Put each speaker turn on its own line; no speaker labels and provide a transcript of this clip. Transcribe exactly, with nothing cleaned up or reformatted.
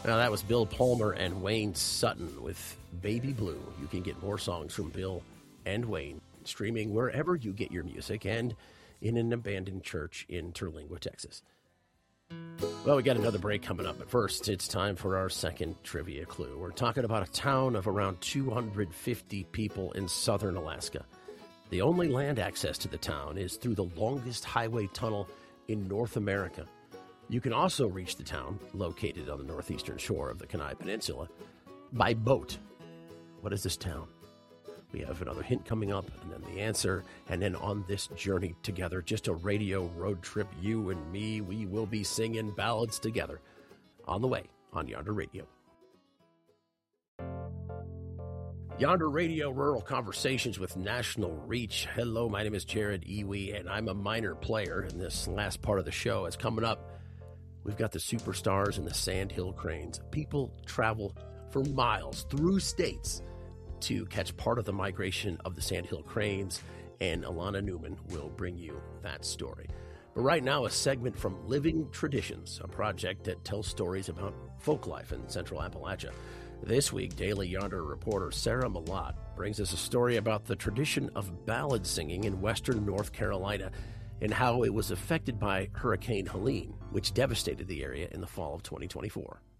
Now, that was Bill Palmer and Wayne Sutton with Baby Blue. You can get more songs from Bill and Wayne streaming wherever you get your music and in an abandoned church in Terlingua, Texas. Well, we got another break coming up, but first, it's time for our second trivia clue. We're talking about a town of around two hundred fifty people in southern Alaska. The only land access to the town is through the longest highway tunnel in North America. You can also reach the town, located on the northeastern shore of the Kenai Peninsula, by boat. What is this town? We have another hint coming up, and then the answer, and then on this journey together, just a radio road trip, you and me, we will be singing ballads together on the way on Yonder Radio. Yonder Radio, Rural Conversations with National Reach. Hello, my name is Jared Iwi, and I'm a minor player in this last part of the show. It's coming up. We've got the superstars and the Sandhill Cranes. People travel for miles through states to catch part of the migration of the Sandhill Cranes, and Alana Newman will bring you that story. But right now, a segment from Living Traditions, a project that tells stories about folk life in Central Appalachia. This week, Daily Yonder reporter Sarah Malott brings us a story about the tradition of ballad singing in western North Carolina and how it was affected by Hurricane Helene, which devastated the area in the fall of twenty twenty-four.